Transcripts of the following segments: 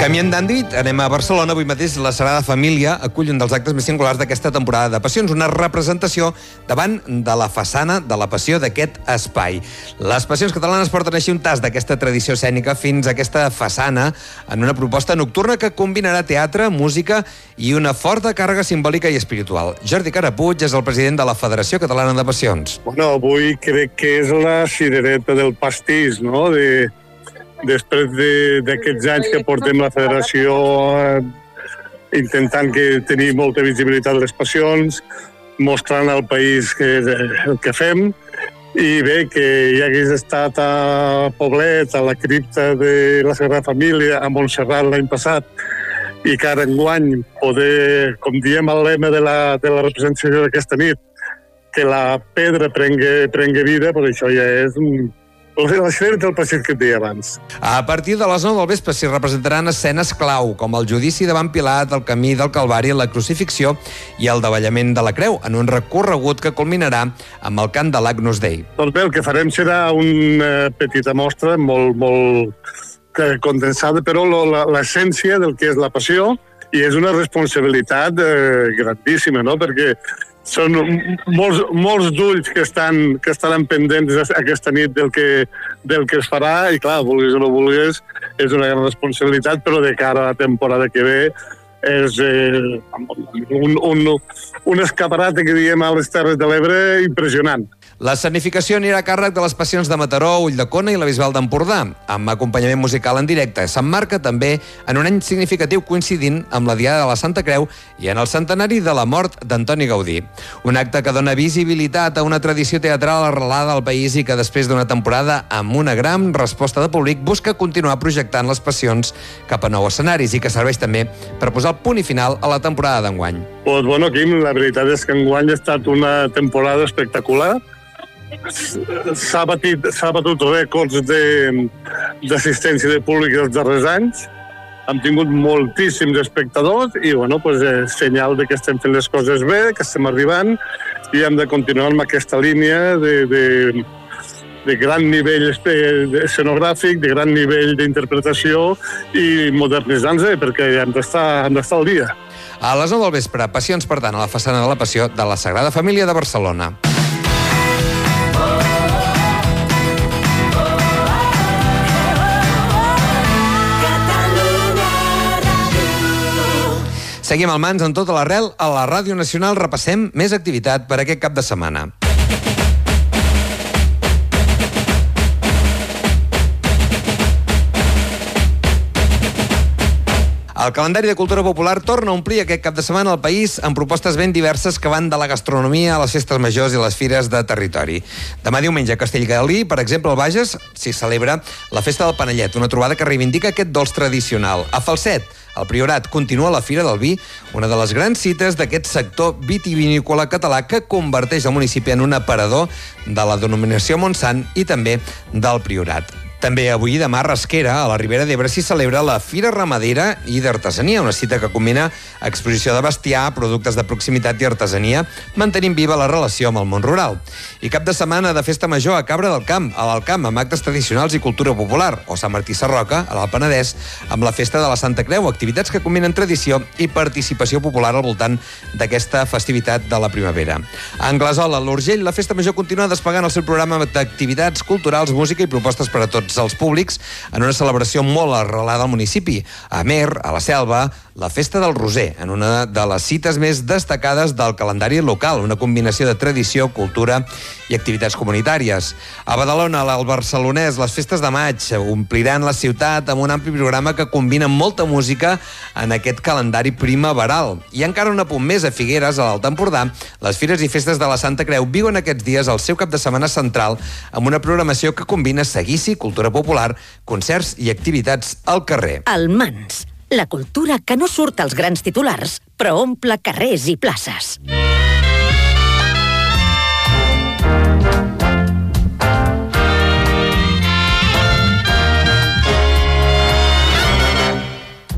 Canviant d'àmbit, anem a Barcelona. Avui mateix la Sagrada Família acull un dels actes més singulars d'aquesta temporada de Passions, una representació davant de la façana de la Passió d'aquest espai. Les Passions catalanes porten així un tast d'aquesta tradició escènica fins a aquesta façana en una proposta nocturna que combinarà teatre, música i una forta càrrega simbòlica i espiritual. Jordi Carapuig és el president de la Federació Catalana de Passions. Bueno, avui crec que és la cirereta del pastís, no?, després d'aquests anys que portem la federació intentant tenir molta visibilitat les passions, mostrant al país el que fem, i bé, que ja hagués estat a Poblet, a la cripta de la Sagrada Família, a Montserrat l'any passat, i que ara enguany poder, com diem el lema de la representació d'aquesta nit, que la pedra prengui vida, doncs això ja és la cirereta del pastís que et deia abans. A partir de les 9 del vespre s'hi representaran escenes clau, com el judici davant Pilat, el camí del Calvari, la crucifixió i el davallament de la creu, en un recorregut que culminarà amb el cant de l'Agnus Dei. Doncs bé, el que farem serà una petita mostra molt condensada, però l'essència del que és la passió, i és una responsabilitat grandíssima, no?, perquè són molts d'ulls que estaran pendents aquesta nit del que es farà, i clar, vulguis o no vulguis, és una gran responsabilitat, però de cara a la temporada que ve és un escaparat que diem a les Terres de l'Ebre impressionant. La escenificació anirà a càrrec de les Passions de Mataró, Ulldecona i la Bisbal d'Empordà, amb acompanyament musical en directe. S'emmarca també en un any significatiu coincidint amb la Diada de la Santa Creu i en el centenari de la mort d'Antoni Gaudí. Un acte que dona visibilitat a una tradició teatral arrelada al país i que després d'una temporada amb una gran resposta de públic busca continuar projectant les Passions cap a nous escenaris i que serveix també per posar el punt i final a la temporada d'enguany. Doncs bueno, Quim, la veritat és que enguany ha estat una temporada espectacular. S'ha batut rècords d'assistència de públic els darrers anys. Hem tingut moltíssims espectadors i, bueno, és senyal de que estem fent les coses bé, que estem arribant i hem de continuar amb aquesta línia de gran nivell escenogràfic, de gran nivell d'interpretació i modernitzant-se, perquè hem d'estar al dia. A les 9 del vespre, Passions, per tant, a la façana de la Passió de la Sagrada Família de Barcelona. Seguim al Mans en tota l'arrel. A la Ràdio Nacional repassem més activitat per aquest cap de setmana. El calendari de cultura popular torna a omplir aquest cap de setmana al país amb propostes ben diverses que van de la gastronomia a les festes majors i les fires de territori. Demà diumenge a Castellgalí, per exemple, al Bages, s'hi celebra la Festa del Panellet, una trobada que reivindica aquest dolç tradicional. A Falset, al Priorat, continua la Fira del Vi, una de les grans cites d'aquest sector vitivinícola català que converteix el municipi en un aparador de la denominació Montsant i també del Priorat. També avui i demà a Rasquera, a la Ribera d'Ebre, s'hi celebra la Fira Ramadera i d'Artesania, una cita que combina exposició de bestiar, productes de proximitat i artesania, mantenint viva la relació amb el món rural. I cap de setmana de festa major a Cabra del Camp, a l'Alcamp, amb actes tradicionals i cultura popular, o Sant Martí Sarroca, a l'Alt Penedès, amb la Festa de la Santa Creu, activitats que combinen tradició i participació popular al voltant d'aquesta festivitat de la primavera. A Anglesola, a l'Urgell, la festa major continua desplegant el seu programa d'activitats culturals, música i propostes per a tots els públics en una celebració molt arrelada al municipi. A Amer, a la Selva, la Festa del Roser, en una de les cites més destacades del calendari local, una combinació de tradició, cultura i activitats comunitàries. A Badalona, al Barcelonès, les festes de maig ompliran la ciutat amb un ampli programa que combina molta música en aquest calendari primaveral. I encara un apunt més, a Figueres, a l'Alt Empordà, les fires i festes de la Santa Creu viuen aquests dies el seu cap de setmana central amb una programació que combina seguici, cultura popular, concerts i activitats al carrer. El Mans, la cultura que no surt als grans titulars, però omple carrers i places.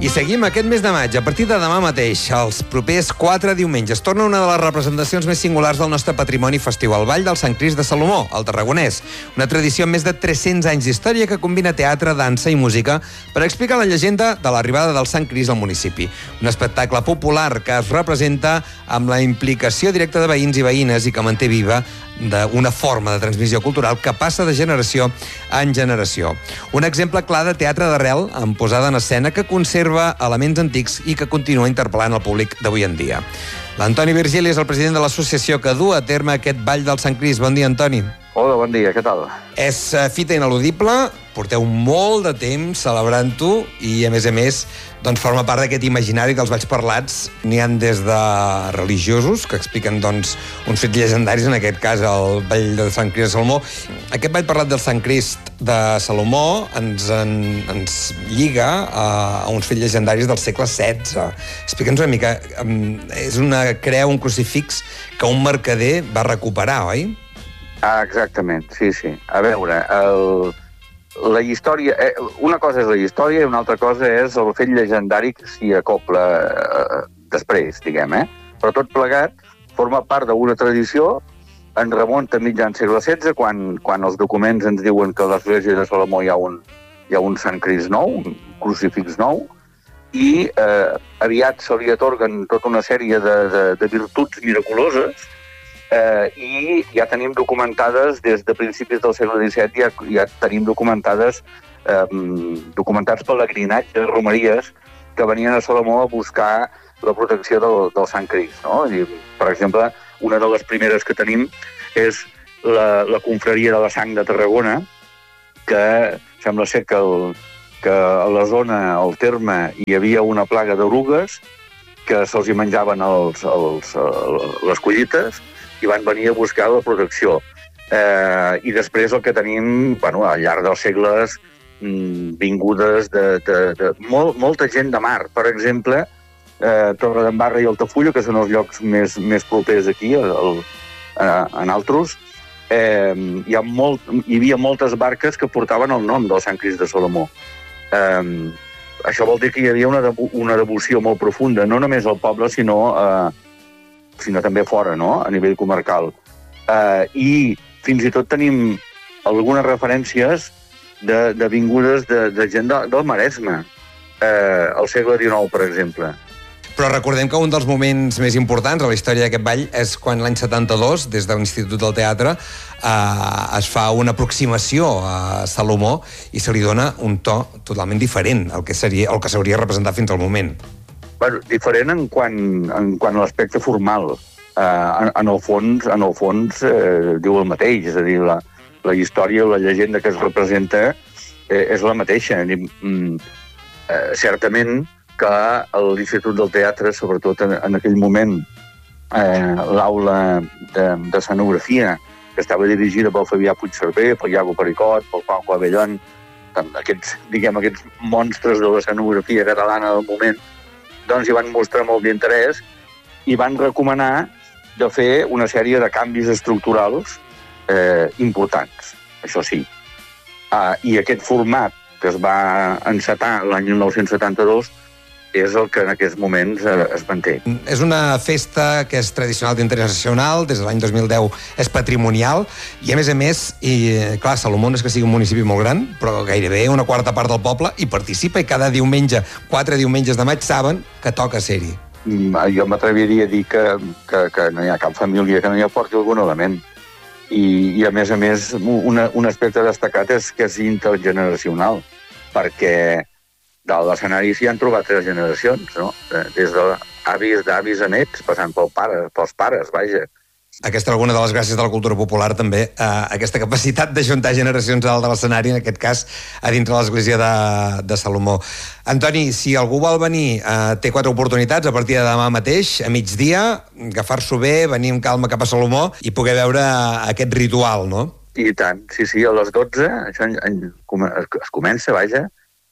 I seguim aquest mes de maig. A partir de demà mateix, els propers 4 diumenges, torna una de les representacions més singulars del nostre patrimoni festiu, el Ball del Sant Crist de Salomó, al Tarragonès. Una tradició amb més de 300 anys d'història que combina teatre, dansa i música per explicar la llegenda de l'arribada del Sant Crist al municipi. Un espectacle popular que es representa amb la implicació directa de veïns i veïnes i que manté viva d'una forma de transmissió cultural que passa de generació en generació. Un exemple clar de teatre d'arrel amb posada en escena que conserva elements antics i que continua interpel·lant el públic d'avui en dia. L'Antoni Virgili és el president de l'associació que du a terme aquest Ball del Sant Crist. Bon dia, Antoni. Hola, bon dia, què tal? És fita ineludible, porteu molt de temps celebrant-ho i, a més, doncs, forma part d'aquest imaginari dels balls parlats. N'hi han des de religiosos, que expliquen doncs, uns fets llegendaris, en aquest cas el Ball del Sant Crist de Salomó. Aquest ball parlat del Sant Crist de Salomó ens lliga a uns fets llegendaris del segle XVI. Explica'ns una mica. És una creu, un crucifix que un mercader va recuperar, oi? Exactament, sí. A veure, la història... una cosa és la història i una altra cosa és el fet llegendari que s'hi acopla després, diguem, Però tot plegat forma part d'una tradició, en remunta a mitjan segle XVI, quan els documents ens diuen que a l'església de Salomó hi ha un Sant Crist nou, un crucifix nou, i aviat se li atorguen tota una sèrie de virtuts miraculoses, i ja tenim documentades des de principis del segle XVII, ja tenim documentats pelegrinatges, romeries, que venien a Salomó a buscar la protecció del Sant Crist, no? I, per exemple, una de les primeres que tenim és la confraria de la Sang de Tarragona, que sembla ser que a la zona, al terme, hi havia una plaga d'orugues que se'ls hi menjaven les collites, i van venir a buscar la protecció. I després el que tenim, al llarg dels segles, vingudes de molta gent de mar. Per exemple, Torredembarra i Altafulla, que són els llocs més propers aquí, en altres, hi havia moltes barques que portaven el nom del Sant Crist de Salomó. Això vol dir que hi havia una devoció molt profunda, no només al poble, sinó també fora, no?, a nivell comarcal. I fins i tot tenim algunes referències de vingudes de gent del Maresme, al segle XIX, per exemple. Però recordem que un dels moments més importants a la història d'aquest ball és quan l'any 72, des de l'Institut del Teatre, es fa una aproximació a Salomó i se li dona un to totalment diferent al que s'hauria representat fins al moment. Bueno, diferent en quant a l'aspecte formal. En el fons diu el mateix, és a dir, la història o la llegenda que es representa és la mateixa. Certament que l'Institut del Teatre, sobretot en aquell moment, l'aula de escenografia, que estava dirigida pel Fabià Puigcerver, pel Iago Pericot, pel Juanjo Abellón, aquests monstres de l'escenografia catalana del moment, doncs hi van mostrar molt d'interès i van recomanar de fer una sèrie de canvis estructurals importants, això sí. I aquest format que es va encetar l'any 1972 és el que en aquests moments es manté. És una festa que és tradicional d'interès nacional, des de l'any 2010 és patrimonial, i a més, clar, Salomó és que sigui un municipi molt gran, però gairebé una quarta part del poble hi participa i cada diumenge, 4 diumenges de maig, saben que toca ser-hi. Jo m'atreviria a dir que no hi ha cap família que no hi aporti algun element. I a més, un aspecte destacat és que és intergeneracional, perquè de l'escenari s'hi han trobat 3 generacions, no? Des d'avis a nets, passant pels pares, vaja. Aquesta és alguna de les gràcies de la cultura popular, també, aquesta capacitat d'ajuntar generacions dalt de l'escenari, en aquest cas, a dintre l'església de Salomó. Antoni, si algú vol venir, té 4 oportunitats a partir de demà mateix, a migdia, agafar-s'ho bé, venir amb calma cap a Salomó i poder veure aquest ritual, no? I tant, sí, a les 12, això es comença, vaja,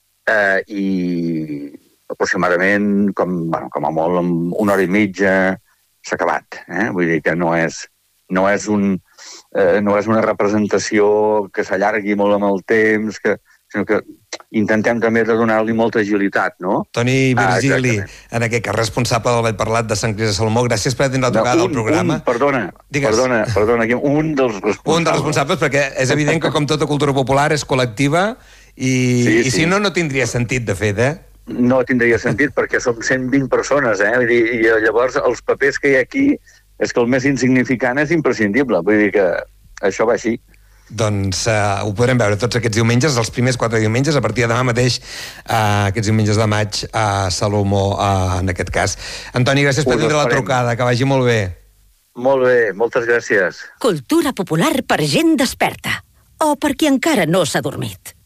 i aproximadament, com a molt, en 1 hora i mitja s'ha acabat. Vull dir que no és una representació que s'allargui molt amb el temps, sinó que intentem també de donar-li molta agilitat, no? Toni Virgili, en aquest cas responsable d'haver parlat de Sant Crist de Salomó, gràcies per atendre la trucada del programa. Perdona, un dels responsables. Un dels responsables, perquè és evident que com tota cultura popular és col·lectiva i si no, no tindria sentit, de fet, No tindria sentit, perquè som 120 persones, I llavors els papers que hi ha aquí és que el més insignificant és imprescindible, vull dir que això va així. Doncs ho podrem veure tots aquests diumenges, els primers 4 diumenges, a partir de demà mateix, aquests diumenges de maig, a Salomó, en aquest cas. Antoni, gràcies per atendre la trucada, que vagi molt bé. Molt bé, moltes gràcies. Cultura popular per gent desperta, o per qui encara no s'ha dormit.